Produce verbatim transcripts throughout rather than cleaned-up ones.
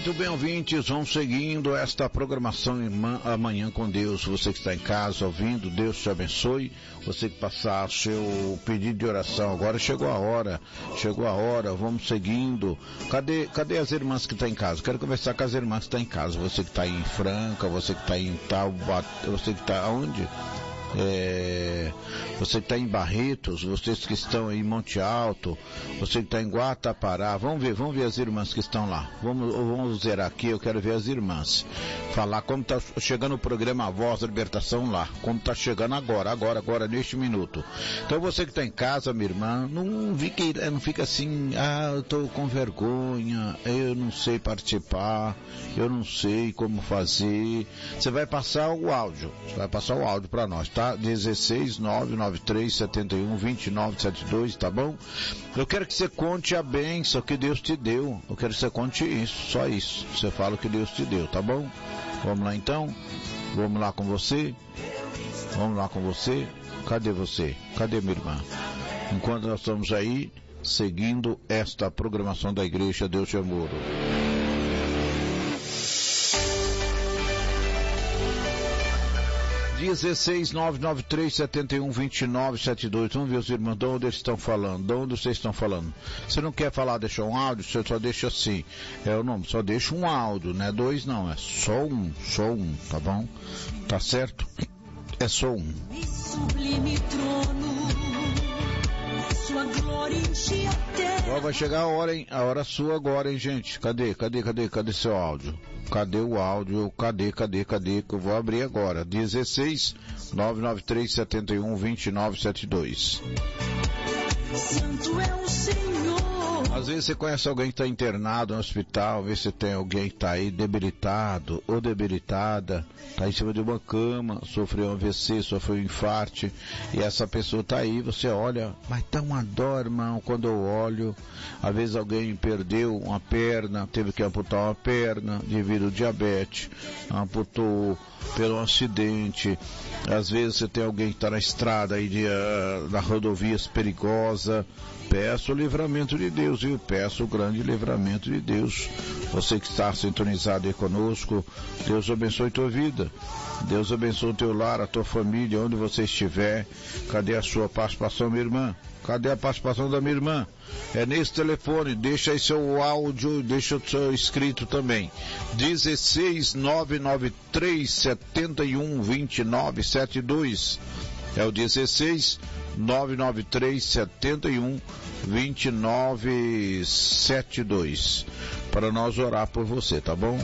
Muito bem, ouvintes, vamos seguindo esta programação Irmã Amanhã com Deus. Você que está em casa ouvindo, Deus te abençoe. Você que passar seu pedido de oração, agora chegou a hora, chegou a hora, vamos seguindo. Cadê, cadê as irmãs que estão em casa? Quero conversar com as irmãs que estão em casa. Você que está em Franca, você que está em Taubaté, você que está aonde? É, você que está em Barretos, vocês que estão em Monte Alto, você que está em Guatapará, vamos ver, vamos ver as irmãs que estão lá. Vamos, vamos zerar aqui, eu quero ver as irmãs. Falar como está chegando o programa A Voz da Libertação lá, como está chegando agora, agora, agora, neste minuto. Então você que está em casa, minha irmã, não fica, não fica assim, ah, eu estou com vergonha, eu não sei participar, eu não sei como fazer. Você vai passar o áudio, você vai passar o áudio para nós, tá? dezesseis nove nove três sete um dois nove sete dois, tá bom? Eu quero que você conte a bênção que Deus te deu. Eu quero que você conte isso, só isso. Você fala o que Deus te deu, tá bom? Vamos lá então? Vamos lá com você? Vamos lá com você? Cadê você? Cadê minha irmã? Enquanto nós estamos aí, seguindo esta programação da Igreja Deus de Amor. dezesseis nove nove três sete um dois nove sete dois. Vamos ver os irmãos, de onde eles estão falando, de onde vocês estão falando. Você não quer falar, deixar um áudio, você só deixa assim, é o nome, só deixa um áudio, não é dois não, é só um, só um, tá bom? Tá certo? É só um. Sublime trono, sua glória enche a terra. Ó, vai chegar a hora, hein? A hora sua agora, hein, gente? Cadê, cadê, cadê, cadê seu áudio? Cadê o áudio? Cadê, cadê, cadê? Que eu vou abrir agora. dezesseis nove nove três sete um dois nove sete dois. Santo é o Senhor. Às vezes você conhece alguém que está internado no hospital, às vezes você tem alguém que está aí debilitado ou debilitada, está em cima de uma cama, sofreu um A V C, sofreu um infarto, e essa pessoa está aí, você olha, mas dá uma dor, irmão, quando eu olho. Às vezes alguém perdeu uma perna, teve que amputar uma perna devido ao diabetes, amputou pelo acidente. Às vezes você tem alguém que está na estrada aí de, uh, na rodovias perigosa. Peço o livramento de Deus, viu? Peço o grande livramento de Deus. Você que está sintonizado aí conosco, Deus abençoe tua vida. Deus abençoe o teu lar, a tua família, onde você estiver. Cadê a sua participação, minha irmã? Cadê a participação da minha irmã? É nesse telefone, deixa aí seu áudio, deixa o seu escrito também. dezesseis nove nove três sete um dois nove sete dois. É o dezesseis nove nove três sete um dois nove sete dois. Para nós orar por você, tá bom?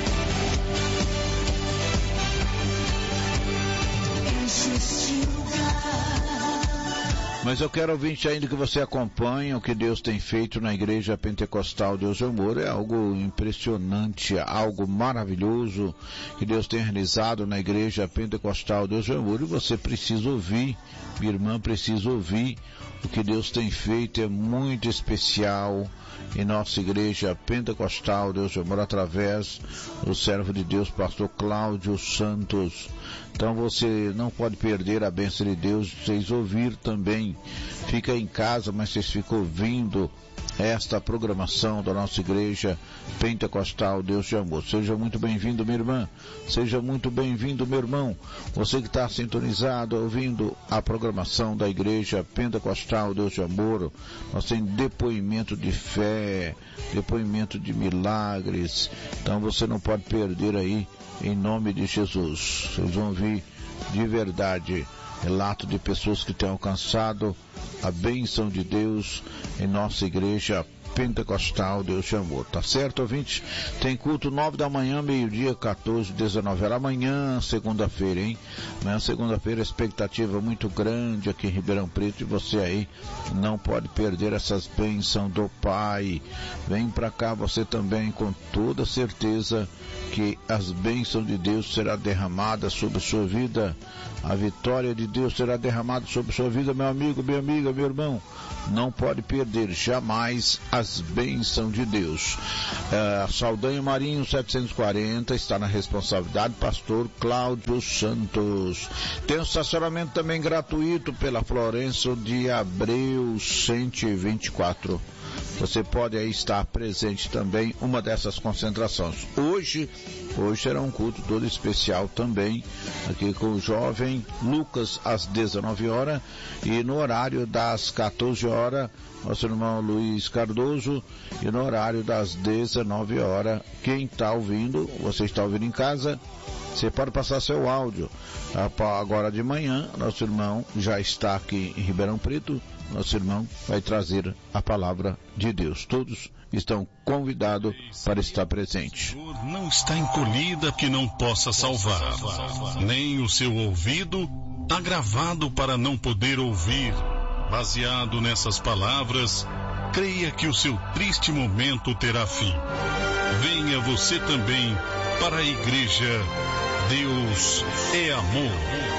Mas eu quero ouvir ainda que você acompanhe o que Deus tem feito na Igreja Pentecostal Deus de Amor. É algo impressionante, algo maravilhoso que Deus tem realizado na Igreja Pentecostal Deus de Amor. E você precisa ouvir, minha irmã precisa ouvir o que Deus tem feito. É muito especial em nossa Igreja Pentecostal Deus de Amor, através do servo de Deus, pastor Cláudio Santos. Então você não pode perder a bênção de Deus, vocês ouvir também. Fica em casa, mas vocês ficam ouvindo esta programação da nossa Igreja Pentecostal Deus de Amor. Seja muito bem-vindo, minha irmã. Seja muito bem-vindo, meu irmão. Você que está sintonizado, ouvindo a programação da Igreja Pentecostal Deus de Amor. Nós temos depoimento de fé, depoimento de milagres. Então você não pode perder aí, em nome de Jesus. Vocês vão ouvir de verdade relato de pessoas que têm alcançado a bênção de Deus em nossa Igreja Pentecostal Deus de Amor. Tá certo, ouvinte? Tem culto nove da manhã, meio-dia, quatorze, dezenove horas. Amanhã, segunda-feira, hein? Amanhã, segunda-feira, expectativa muito grande aqui em Ribeirão Preto, e você aí não pode perder essas bênçãos do Pai. Vem pra cá você também, com toda certeza que as bênçãos de Deus serão derramadas sobre a sua vida. A vitória de Deus será derramada sobre a sua vida, meu amigo, minha amiga, meu irmão. Não pode perder jamais as bênçãos de Deus. Uh, Saldanha Marinho setecentos e quarenta está na responsabilidade pastor Cláudio Santos. Tem um estacionamento também gratuito pela Florencio de Abreu cento e vinte e quatro. você pode aí estar presente também uma dessas concentrações. Hoje, hoje será um culto todo especial também, aqui com o jovem Lucas às dezenove horas e no horário das quatorze horas, nosso irmão Luiz Cardoso, e no horário das dezenove horas, quem está ouvindo, você está ouvindo em casa, você pode passar seu áudio. Agora de manhã, nosso irmão já está aqui em Ribeirão Preto, nosso irmão vai trazer a palavra de Deus. Todos estão convidados para estar presentes. Não está encolhida que não possa salvar, nem o seu ouvido agravado para não poder ouvir. Baseado nessas palavras, creia que o seu triste momento terá fim. Venha você também para a igreja Deus é Amor.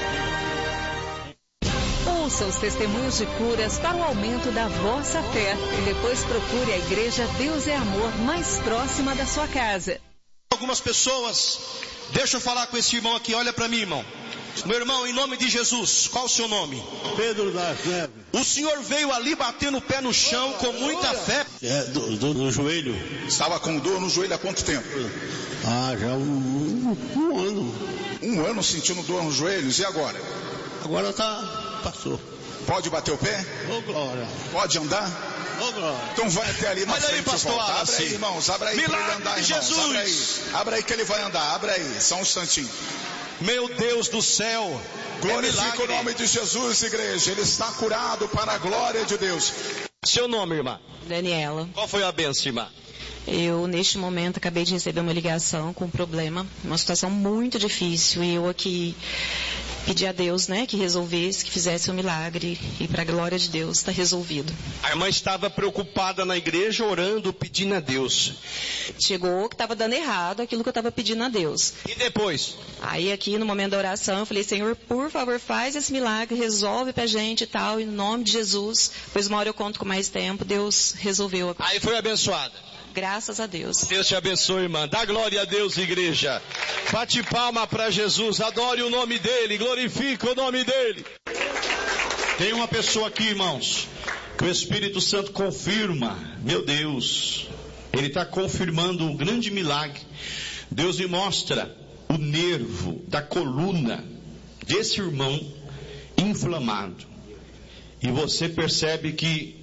Ouça os testemunhos de curas para o aumento da vossa fé e depois procure a igreja Deus é Amor mais próxima da sua casa. Algumas pessoas, deixa eu falar com esse irmão aqui, olha para mim, irmão. Meu irmão, em nome de Jesus, qual o seu nome? Pedro das Neves. O senhor veio ali batendo o pé no chão com muita fé. É, do, do, do joelho. Estava com dor no joelho há quanto tempo? Ah, já um, um ano. Um ano sentindo dor nos joelhos, e agora? Agora tá, passou. Pode bater o pé? Ô, glória. Pode andar? Ô, glória. Então vai até ali na Olha frente aí, pastor e volta. Abre Wallace. aí, irmãos, abre aí para ele andar, irmãos. Jesus. Abre aí. Abre aí que ele vai andar, abre aí, só um instantinho. Meu Deus do céu. Glorifica é o nome de Jesus, igreja. Ele está curado para a glória de Deus. Seu nome, irmã? Daniela. Qual foi a benção, irmã? Eu, neste momento, acabei de receber uma ligação com um problema, uma situação muito difícil, e eu aqui pedi a Deus, né, que resolvesse, que fizesse um milagre, e para a glória de Deus está resolvido. A irmã estava preocupada na igreja, orando, pedindo a Deus. Chegou que estava dando errado aquilo que eu estava pedindo a Deus. E depois? Aí aqui no momento da oração eu falei, Senhor, por favor, faz esse milagre, resolve pra gente e tal, em nome de Jesus. Pois uma hora eu conto com mais tempo, Deus resolveu. Aí foi abençoada. Graças a Deus. Deus te abençoe, irmã. Dá glória a Deus, igreja. Bate palma para Jesus. Adore o nome dele. Glorifica o nome dele. Tem uma pessoa aqui, irmãos, que o Espírito Santo confirma. Meu Deus. Ele está confirmando um grande milagre. Deus me mostra o nervo da coluna desse irmão inflamado. E você percebe que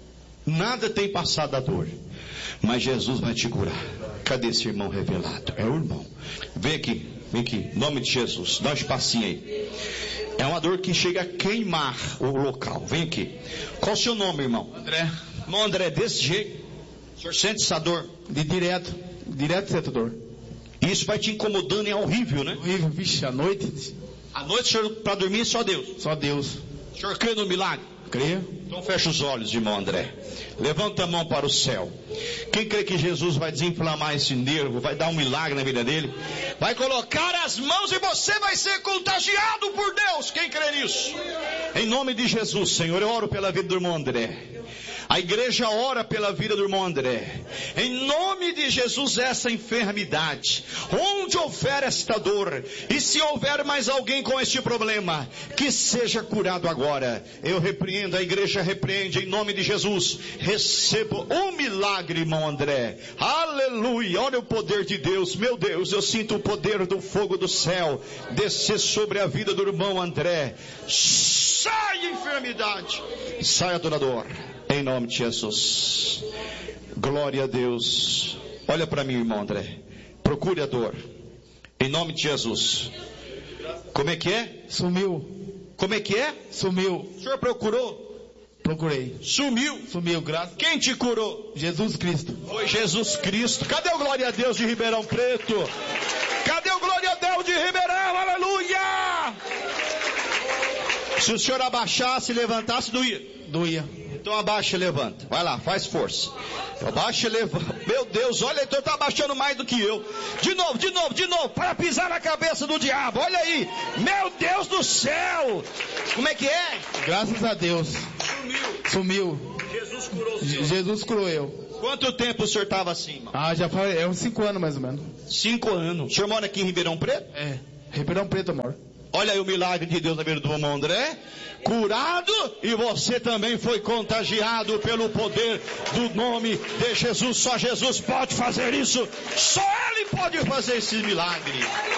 nada tem passado a dor. Mas Jesus vai te curar. Cadê esse irmão revelado? É o irmão. Vem aqui, vem aqui. Em nome de Jesus. Dá um espacinho aí. É uma dor que chega a queimar o local. Vem aqui. Qual o seu nome, irmão? André. Irmão André, desse jeito. O senhor sente essa dor? De direto. Direto sente dor. Isso vai te incomodando, é horrível, né? Horrível, vixe, à noite. À noite, o senhor, para dormir, só Deus. Só Deus. O senhor crê no milagre? Creio. Então fecha os olhos, irmão André. Levanta a mão para o céu. Quem crê que Jesus vai desinflamar esse nervo, vai dar um milagre na vida dele, vai colocar as mãos e você vai ser contagiado por Deus. Quem crê nisso? Em nome de Jesus, Senhor, eu oro pela vida do irmão André. A igreja ora pela vida do irmão André. Em nome de Jesus, essa enfermidade, onde houver esta dor, e se houver mais alguém com este problema, que seja curado agora. Eu repreendo, a igreja repreende, em nome de Jesus. Recebo um milagre, irmão André. Aleluia, olha o poder de Deus. Meu Deus, eu sinto o poder do fogo do céu descer sobre a vida do irmão André. Sai enfermidade, saia toda dor. Em nome de Jesus. Glória a Deus. Olha para mim, irmão André. Procure a dor. Em nome de Jesus. Como é que é? Sumiu. Como é que é? Sumiu. O senhor procurou? Procurei. Sumiu. Sumiu, graças. Quem te curou? Jesus Cristo. Foi Jesus Cristo. Cadê o glória a Deus de Ribeirão Preto? Cadê o glória a Deus de Ribeirão? Aleluia! Se o senhor abaixasse e levantasse, doía. Doía. Então abaixa e levanta. Vai lá, faz força. Abaixa e levanta. Meu Deus, olha, então está abaixando mais do que eu. De novo, de novo, de novo. Para pisar na cabeça do diabo. Olha aí. Meu Deus do céu. Como é que é? Graças a Deus. Sumiu. Sumiu. Jesus curou o senhor. Jesus curou eu. Quanto tempo o senhor estava assim, irmão? Ah, já faz, é uns cinco anos mais ou menos. Cinco anos. O senhor mora aqui em Ribeirão Preto? É. Ribeirão Preto, amor. Olha aí o milagre de Deus na vida do irmão André. Curado, e você também foi contagiado pelo poder do nome de Jesus. Só Jesus pode fazer isso. Só Ele pode fazer esse milagre.